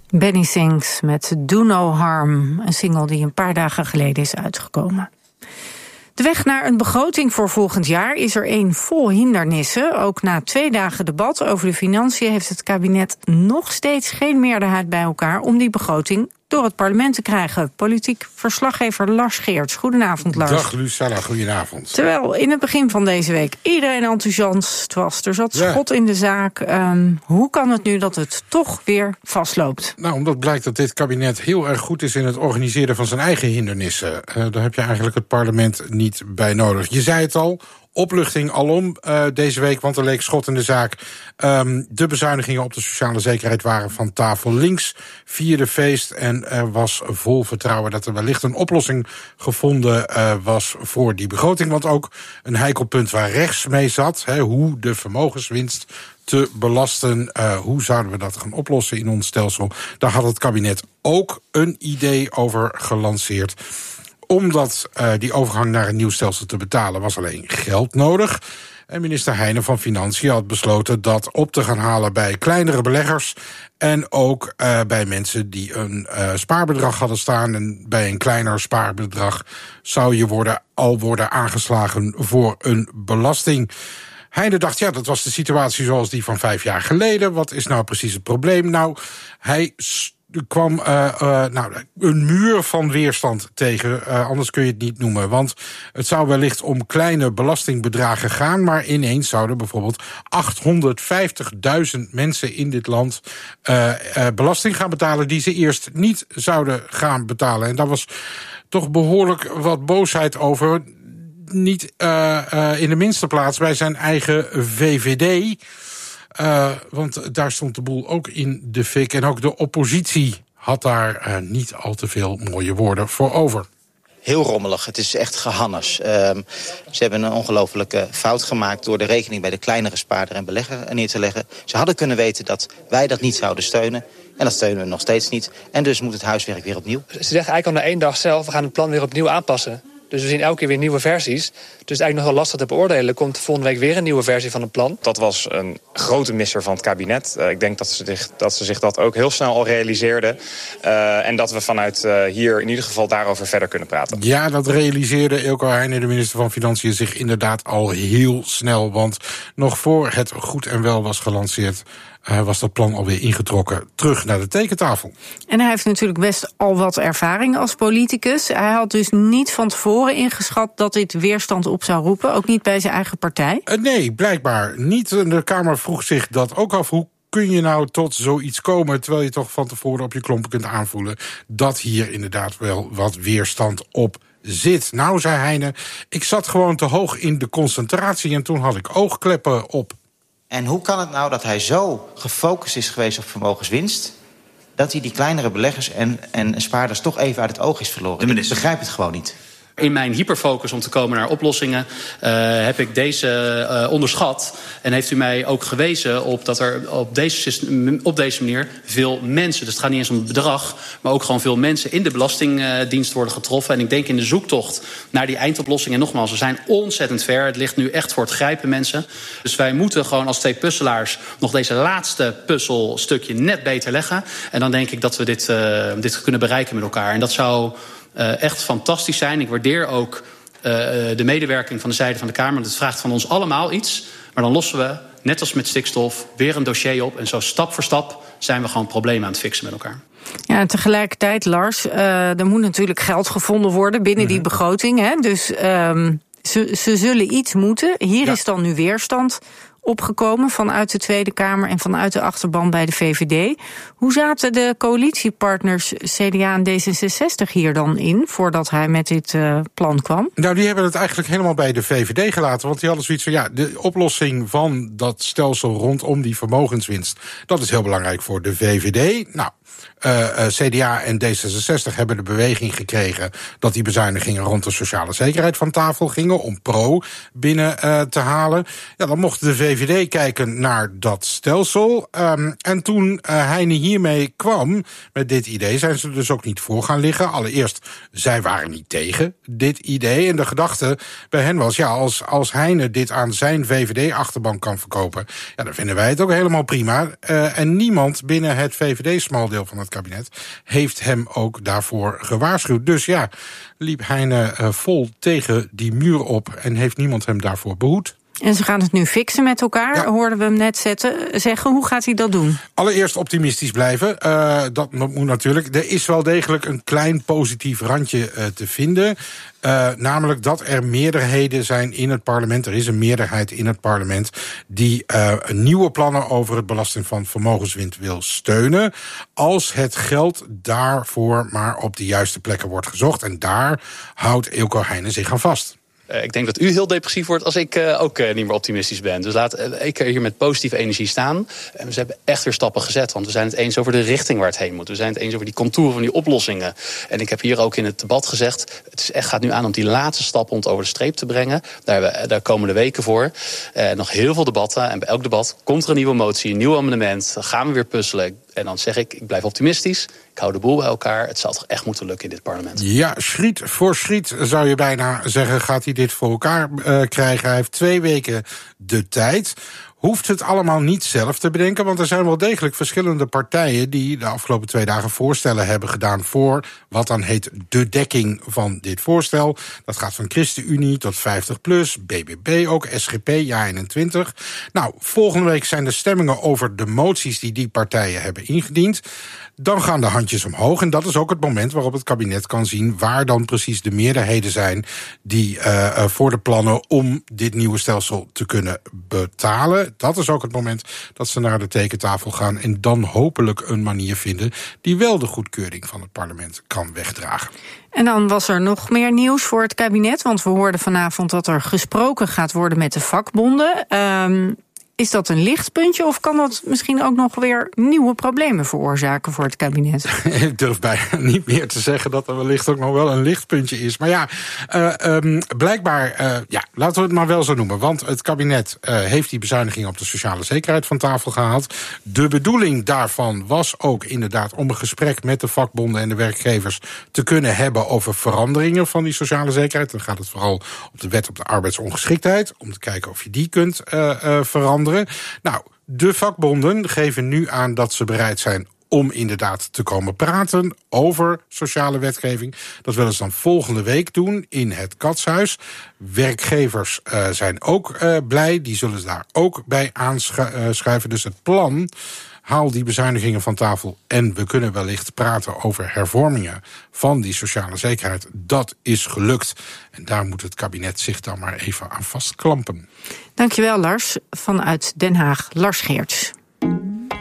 Benny Sings met Do No Harm, een single die een paar dagen geleden is uitgekomen. De weg naar een begroting voor volgend jaar is er één vol hindernissen. Ook na 2 dagen debat over de financiën heeft het kabinet nog steeds geen meerderheid bij elkaar om die begroting door het parlement te krijgen. Politiek verslaggever Lars Geerts. Goedenavond, Lars. Dag Lucella, goedenavond. Terwijl in het begin van deze week iedereen enthousiast was. Er zat schot in de zaak. Hoe kan het nu dat het toch weer vastloopt? Nou, omdat blijkt dat dit kabinet heel erg goed is in het organiseren van zijn eigen hindernissen. Daar heb je eigenlijk het parlement niet bij nodig. Je zei het al, opluchting alom deze week, want er leek schot in de zaak. De bezuinigingen op de sociale zekerheid waren van tafel. Links vierde feest en er was vol vertrouwen dat er wellicht een oplossing gevonden was voor die begroting. Want ook een heikel punt waar rechts mee zat, hoe de vermogenswinst te belasten, hoe zouden we dat gaan oplossen in ons stelsel. Daar had het kabinet ook een idee over gelanceerd. Omdat die overgang naar een nieuw stelsel te betalen was alleen geld nodig. En minister Heijnen van Financiën had besloten dat op te gaan halen bij kleinere beleggers en ook bij mensen die een spaarbedrag hadden staan. En bij een kleiner spaarbedrag zou je worden aangeslagen voor een belasting. Heijnen dacht, dat was de situatie zoals die van 5 jaar geleden. Wat is nou precies het probleem? Nou, er kwam een muur van weerstand tegen, anders kun je het niet noemen. Want het zou wellicht om kleine belastingbedragen gaan, maar ineens zouden bijvoorbeeld 850.000 mensen in dit land belasting gaan betalen die ze eerst niet zouden gaan betalen. En daar was toch behoorlijk wat boosheid over. Niet in de minste plaats bij zijn eigen VVD. Want daar stond de boel ook in de fik. En ook de oppositie had daar niet al te veel mooie woorden voor over. Heel rommelig, het is echt gehannes. Ze hebben een ongelofelijke fout gemaakt door de rekening bij de kleinere spaarder en belegger neer te leggen. Ze hadden kunnen weten dat wij dat niet zouden steunen. En dat steunen we nog steeds niet. En dus moet het huiswerk weer opnieuw. Ze zeggen eigenlijk al na 1 dag zelf, we gaan het plan weer opnieuw aanpassen. Dus we zien elke keer weer nieuwe versies. Dus het is eigenlijk nog wel lastig te beoordelen. Komt volgende week weer een nieuwe versie van het plan? Dat was een grote misser van het kabinet. Ik denk dat ze zich dat ook heel snel al realiseerden. En dat we vanuit hier in ieder geval daarover verder kunnen praten. Ja, dat realiseerde Eelco Heijnen, de minister van Financiën, zich inderdaad al heel snel. Want nog voor het goed en wel was gelanceerd, was dat plan alweer ingetrokken terug naar de tekentafel. En hij heeft natuurlijk best al wat ervaring als politicus. Hij had dus niet van tevoren ingeschat dat dit weerstand op zou roepen, ook niet bij zijn eigen partij? Nee, blijkbaar niet. De Kamer vroeg zich dat ook af. Hoe kun je nou tot zoiets komen, terwijl je toch van tevoren op je klompen kunt aanvoelen dat hier inderdaad wel wat weerstand op zit? Nou, zei Heijnen, ik zat gewoon te hoog in de concentratie en toen had ik oogkleppen op. En hoe kan het nou dat hij zo gefocust is geweest op vermogenswinst, dat hij die kleinere beleggers en spaarders toch even uit het oog is verloren? Ik begrijp het gewoon niet. In mijn hyperfocus om te komen naar oplossingen heb ik deze onderschat. En heeft u mij ook gewezen op dat er op deze manier veel mensen, dus het gaat niet eens om het bedrag, maar ook gewoon veel mensen in de Belastingdienst worden getroffen. En ik denk in de zoektocht naar die eindoplossing, en nogmaals, we zijn ontzettend ver. Het ligt nu echt voor het grijpen, mensen. Dus wij moeten gewoon als 2 puzzelaars nog deze laatste puzzelstukje net beter leggen. En dan denk ik dat we dit kunnen bereiken met elkaar. En dat zou echt fantastisch zijn. Ik waardeer ook de medewerking van de zijde van de Kamer. Het vraagt van ons allemaal iets. Maar dan lossen we, net als met stikstof, weer een dossier op. En zo stap voor stap zijn we gewoon problemen aan het fixen met elkaar. Ja, en tegelijkertijd, Lars, er moet natuurlijk geld gevonden worden binnen die begroting. Hè? Dus ze zullen iets moeten. Hier is dan nu weerstand opgekomen vanuit de Tweede Kamer en vanuit de achterban bij de VVD. Hoe zaten de coalitiepartners CDA en D66 hier dan in, voordat hij met dit plan kwam? Nou, die hebben het eigenlijk helemaal bij de VVD gelaten, want die hadden zoiets van, de oplossing van dat stelsel rondom die vermogenswinst, dat is heel belangrijk voor de VVD. Nou, CDA en D66 hebben de beweging gekregen dat die bezuinigingen rond de sociale zekerheid van tafel gingen om pro binnen te halen. Ja, dan mocht de VVD VVD kijken naar dat stelsel. En toen Heine hiermee kwam met dit idee, zijn ze dus ook niet voor gaan liggen. Allereerst, zij waren niet tegen dit idee. En de gedachte bij hen was, als Heine dit aan zijn VVD-achterban kan verkopen, dan vinden wij het ook helemaal prima. En niemand binnen het VVD-smaldeel van het kabinet heeft hem ook daarvoor gewaarschuwd. Dus liep Heine vol tegen die muur op en heeft niemand hem daarvoor behoed. En ze gaan het nu fixen met elkaar, hoorden we hem net zeggen. Hoe gaat hij dat doen? Allereerst optimistisch blijven. Dat moet natuurlijk. Er is wel degelijk een klein positief randje te vinden. Namelijk dat er meerderheden zijn in het parlement. Er is een meerderheid in het parlement die nieuwe plannen over het belasting van vermogenswinst wil steunen, als het geld daarvoor maar op de juiste plekken wordt gezocht. En daar houdt Eelco Heine zich aan vast. Ik denk dat u heel depressief wordt als ik ook niet meer optimistisch ben. Dus laat ik hier met positieve energie staan. En ze hebben echt weer stappen gezet. Want we zijn het eens over de richting waar het heen moet. We zijn het eens over die contouren van die oplossingen. En ik heb hier ook in het debat gezegd, gaat nu aan om die laatste stap om het over de streep te brengen. Daar komen de weken voor. Nog heel veel debatten. En bij elk debat komt er een nieuwe motie, een nieuw amendement. Dan gaan we weer puzzelen. En dan zeg ik blijf optimistisch. Ik hou de boel bij elkaar. Het zal toch echt moeten lukken in dit parlement. Ja, schriet voor schriet zou je bijna zeggen, gaat hij dit voor elkaar krijgen. Hij heeft 2 weken de tijd. Hoeft het allemaal niet zelf te bedenken, want er zijn wel degelijk verschillende partijen die de afgelopen 2 dagen voorstellen hebben gedaan voor wat dan heet de dekking van dit voorstel. Dat gaat van ChristenUnie tot 50PLUS, BBB ook, SGP, JA21. Nou, volgende week zijn de stemmingen over de moties die partijen hebben ingediend. Dan gaan de handjes omhoog en dat is ook het moment waarop het kabinet kan zien waar dan precies de meerderheden zijn die voor de plannen om dit nieuwe stelsel te kunnen betalen. Dat is ook het moment dat ze naar de tekentafel gaan en dan hopelijk een manier vinden die wel de goedkeuring van het parlement kan wegdragen. En dan was er nog meer nieuws voor het kabinet, want we hoorden vanavond dat er gesproken gaat worden met de vakbonden. Is dat een lichtpuntje of kan dat misschien ook nog weer nieuwe problemen veroorzaken voor het kabinet? Ik durf bijna niet meer te zeggen dat er wellicht ook nog wel een lichtpuntje is. Maar blijkbaar, laten we het maar wel zo noemen. Want het kabinet heeft die bezuiniging op de sociale zekerheid van tafel gehaald. De bedoeling daarvan was ook inderdaad om een gesprek met de vakbonden en de werkgevers te kunnen hebben over veranderingen van die sociale zekerheid. Dan gaat het vooral op de wet op de arbeidsongeschiktheid, om te kijken of je die kunt veranderen. Nou, de vakbonden geven nu aan dat ze bereid zijn om inderdaad te komen praten over sociale wetgeving. Dat willen ze dan volgende week doen in het Katshuis. Werkgevers zijn ook blij, die zullen ze daar ook bij aanschuiven. Dus het plan, haal die bezuinigingen van tafel en we kunnen wellicht praten over hervormingen van die sociale zekerheid. Dat is gelukt. En daar moet het kabinet zich dan maar even aan vastklampen. Dankjewel, Lars. Vanuit Den Haag, Lars Geerts.